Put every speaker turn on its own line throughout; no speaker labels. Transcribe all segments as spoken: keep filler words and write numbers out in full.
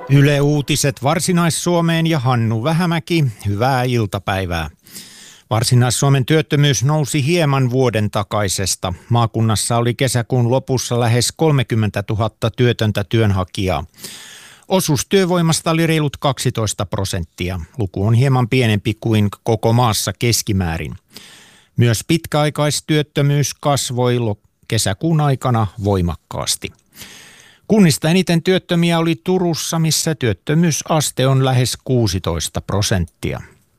Yle Uutiset Varsinais-Suomeen ja Hannu Vähämäki. Hyvää iltapäivää. Varsinais-Suomen työttömyys nousi hieman vuoden takaisesta. Maakunnassa oli kesäkuun lopussa lähes kolmekymmentätuhatta työtöntä työnhakijaa. Osuus työvoimasta oli reilut kaksitoista prosenttia. Luku on hieman pienempi kuin koko maassa keskimäärin. Myös pitkäaikaistyöttömyys kasvoi kesäkuun aikana voimakkaasti. Kunnista eniten työttömiä oli Turussa, missä työttömyysaste on lähes kuusitoista prosenttia.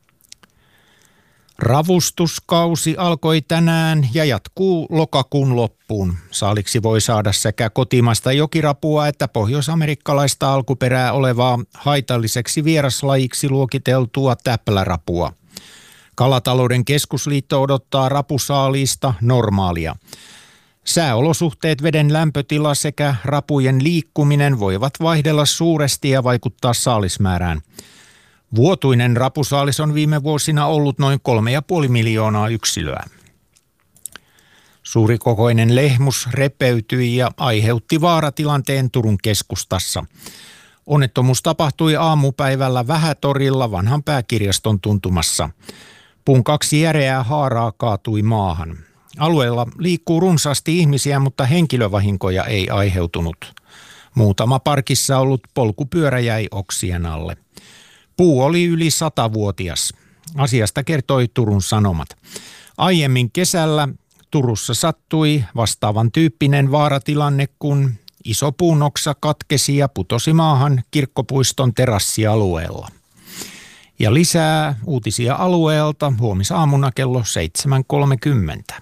Ravustuskausi alkoi tänään ja jatkuu lokakuun loppuun. Saaliksi voi saada sekä kotimaista jokirapua että pohjoisamerikkalaista alkuperää olevaa haitalliseksi vieraslajiksi luokiteltua täplärapua. Kalatalouden keskusliitto odottaa rapusaaliista normaalia. Sääolosuhteet, veden lämpötila sekä rapujen liikkuminen voivat vaihdella suuresti ja vaikuttaa saalismäärään. Vuotuinen rapusaalis on viime vuosina ollut noin kolme pilkku viisi miljoonaa yksilöä. Suurikokoinen lehmus repeytyi ja aiheutti vaaratilanteen Turun keskustassa. Onnettomuus tapahtui aamupäivällä Vähätorilla vanhan pääkirjaston tuntumassa. Puun kaksi järeää haaraa kaatui maahan. Alueella liikkuu runsaasti ihmisiä, mutta henkilövahinkoja ei aiheutunut. Muutama parkissa ollut polkupyörä jäi oksien alle. Puu oli yli satavuotias. Asiasta kertoi Turun Sanomat. Aiemmin kesällä Turussa sattui vastaavan tyyppinen vaaratilanne, kun iso puunoksa katkesi ja putosi maahan Kirkkopuiston terassialueella. Ja lisää uutisia alueelta huomisaamuna kello seitsemän kolmekymmentä.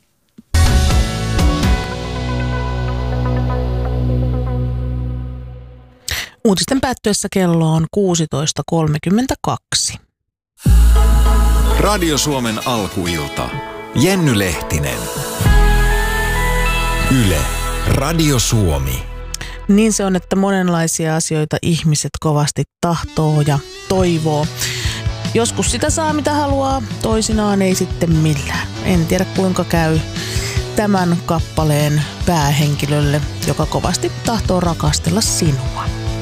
Uutisten päättyessä kello on kuusitoista kolmekymmentäkaksi.
Radio Suomen alkuilta. Jenny Lehtinen. Yle. Radio Suomi.
Niin se on, että monenlaisia asioita ihmiset kovasti tahtoo ja toivoo. Joskus sitä saa mitä haluaa, toisinaan ei sitten millään. En tiedä kuinka käy tämän kappaleen päähenkilölle, joka kovasti tahtoo rakastella sinua.